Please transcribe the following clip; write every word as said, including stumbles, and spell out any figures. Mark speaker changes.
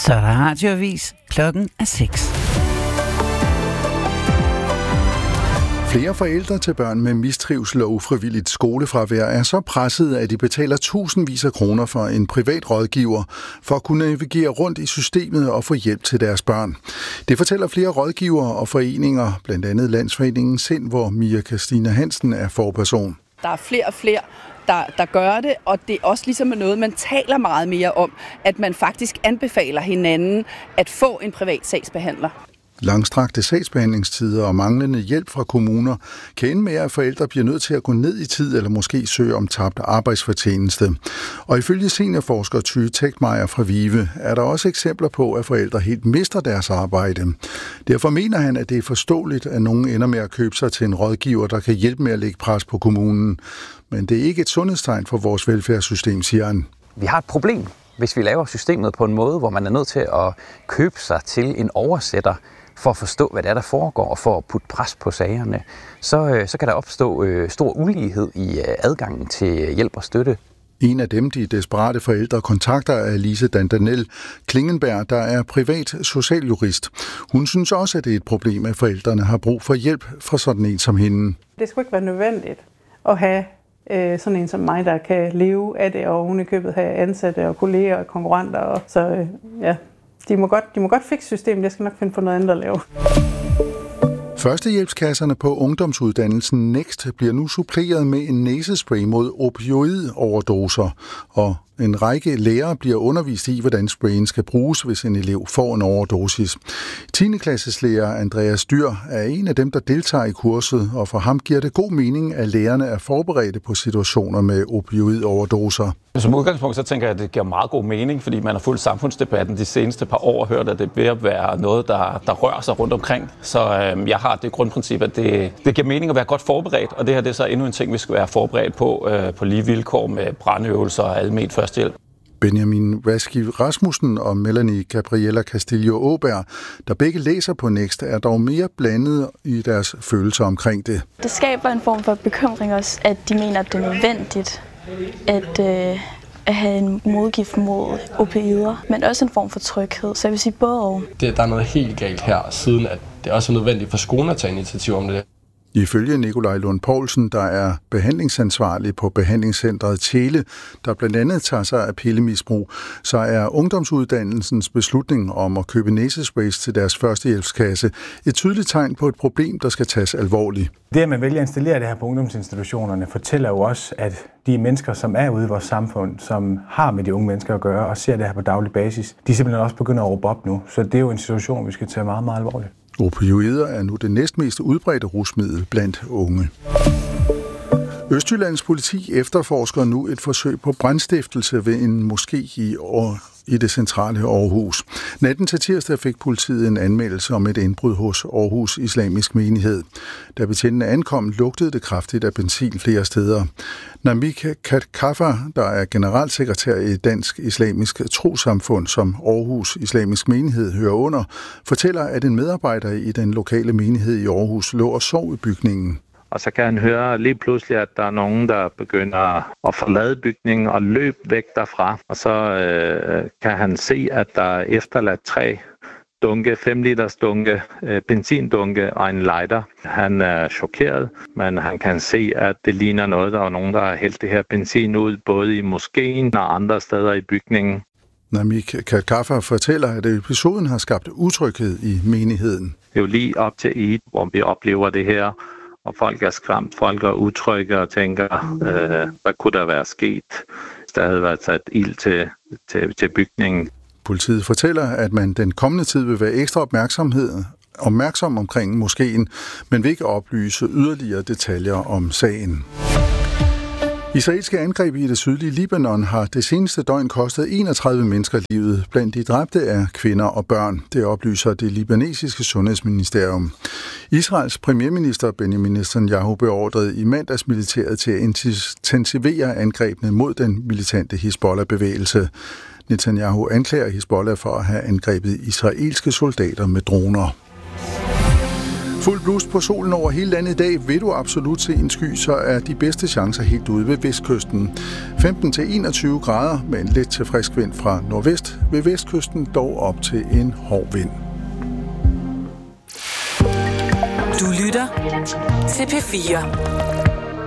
Speaker 1: Så er der radioavis. Klokken er seks.
Speaker 2: Flere forældre til børn med mistrivsel og ufrivilligt skolefravær er så pressede, at de betaler tusindvis af kroner for en privat rådgiver for at kunne navigere rundt i systemet og få hjælp til deres børn. Det fortæller flere rådgivere og foreninger, blandt andet Landsforeningen Sind, hvor Mia Christina Hansen er forperson.
Speaker 3: Der er flere og flere, der, der gør det, og det er også ligesom noget, man taler meget mere om, at man faktisk anbefaler hinanden at få en privat sagsbehandler.
Speaker 2: Langstrakte sagsbehandlingstider og manglende hjælp fra kommuner kan ende med, at forældre bliver nødt til at gå ned i tid eller måske søge om tabt arbejdsfortjeneste. Og ifølge seniorforsker Tyge Tegtmeier fra VIVE er der også eksempler på, at forældre helt mister deres arbejde. Derfor mener han, at det er forståeligt, at nogen ender med at købe sig til en rådgiver, der kan hjælpe med at lægge pres på kommunen. Men det er ikke et sundhedstegn for vores velfærdssystem, siger han.
Speaker 4: Vi har et problem, hvis vi laver systemet på en måde, hvor man er nødt til at købe sig til en oversætter, for at forstå, hvad det er, der foregår, og for at putte pres på sagerne, så, så kan der opstå øh, stor ulighed i øh, adgangen til hjælp og støtte.
Speaker 2: En af dem, de desperate forældre kontakter, er Lise Dandanel Klingenberg, der er privat socialjurist. Hun synes også, at det er et problem, at forældrene har brug for hjælp fra sådan en som hende.
Speaker 5: Det skulle ikke være nødvendigt at have øh, sådan en som mig, der kan leve af det, og oven i købet have ansatte og kolleger og konkurrenter. Og så øh, ja... De må godt, de må godt fikse systemet, jeg skal nok finde på noget andet at lave.
Speaker 2: Førstehjælpskasserne på ungdomsuddannelsen Next bliver nu suppleret med en næsespray mod opioidoverdoser, og en række lærere bliver undervist i, hvordan sprayen skal bruges, hvis en elev får en overdosis. tiende klasses lærer Andreas Dyr er en af dem, der deltager i kurset, og for ham giver det god mening, at lærerne er forberedte på situationer med opioidoverdoser.
Speaker 6: Som udgangspunkt så tænker jeg, at det giver meget god mening, fordi man har fulgt samfundsdebatten de seneste par år og hørt, at det er ved at være noget, der, der rører sig rundt omkring. Så øh, jeg har det grundprincip, at det, det giver mening at være godt forberedt, og det her det er så endnu en ting, vi skal være forberedt på, øh, på lige vilkår med brandøvelser og alment førstehjælp.
Speaker 2: Benjamin Raski Rasmussen og Melanie Gabriella Castillo Åberg, der begge læser på Next, er dog mere blandet i deres følelser omkring det.
Speaker 7: Det skaber en form for bekymring også, at de mener, at det er nødvendigt at, øh, at have en modgift mod opioider, men også en form for tryghed. Så jeg vil sige både og.
Speaker 8: Det, der er noget helt galt her, siden at det også er nødvendigt for skolen at tage initiativ om det.
Speaker 2: Ifølge Nikolaj Lund Poulsen, der er behandlingsansvarlig på behandlingscentret Tjele, der blandt andet tager sig af pillemisbrug, så er ungdomsuddannelsens beslutning om at købe næsesprays til deres førstehjælpskasse et tydeligt tegn på et problem, der skal tages alvorligt.
Speaker 9: Det, at man vælger at installere det her på ungdomsinstitutionerne, fortæller jo også, at de mennesker, som er ude i vores samfund, som har med de unge mennesker at gøre og ser det her på daglig basis, de simpelthen også begynder at råbe op nu. Så det er jo en situation, vi skal tage meget, meget alvorligt.
Speaker 2: Opioider er nu det næstmest udbredte rusmiddel blandt unge. Østjyllands politi efterforsker nu et forsøg på brandstiftelse ved en moské i år i det centrale Aarhus. Natten til tirsdag fik politiet en anmeldelse om et indbrud hos Aarhus Islamisk Menighed. Da betjentene ankom, lugtede det kraftigt af benzin flere steder. Namik Katkaffer, der er generalsekretær i Dansk Islamisk Trossamfund, som Aarhus Islamisk Menighed hører under, fortæller, at en medarbejder i den lokale menighed i Aarhus lå og sov i bygningen.
Speaker 10: Og så kan han høre lige pludselig, at der er nogen, der begynder at forlade bygningen og løbe væk derfra. Og så øh, kan han se, at der er efterladt tre dunke, fem liters dunke, øh, benzindunke og en lighter. Han er chokeret, men han kan se, at det ligner noget, der er nogen, der har hældt det her benzin ud, både i moskeen og andre steder i bygningen.
Speaker 2: Namik Katkaffer fortæller, at episoden har skabt utryghed i menigheden.
Speaker 10: Det er jo lige op til Eid, hvor vi oplever det her. Og folk er skræmt, folk er utrygge og tænker, øh, hvad kunne der være sket, hvis der havde været sat ild til, til, til bygningen.
Speaker 2: Politiet fortæller, at man den kommende tid vil være ekstra opmærksomhed, opmærksom omkring moskéen, men vil ikke oplyse yderligere detaljer om sagen. Israelske angreb i det sydlige Libanon har det seneste døgn kostet enogtredive mennesker livet. Blandt de dræbte er kvinder og børn. Det oplyser det libanesiske sundhedsministerium. Israels premierminister Benjamin Netanyahu beordrede i mandags militæret til at intensivere angrebene mod den militante Hizbollah-bevægelse. Netanyahu anklager Hizbollah for at have angrebet israelske soldater med droner. Fuld blus på solen over hele landet i dag. Vil du absolut se en sky, så er de bedste chancer helt ude ved vestkysten. femten til enogtyve grader med en let til frisk vind fra nordvest. Ved vestkysten dog op til en hård vind.
Speaker 11: Du lytter til P fire.